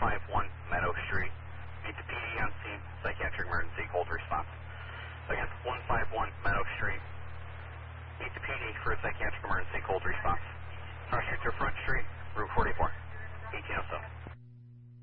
151 Meadow Street. Meet the PD on scene, psychiatric emergency, cold response. Again, 151 Meadow Street. Meet the PD for a psychiatric emergency, cold response.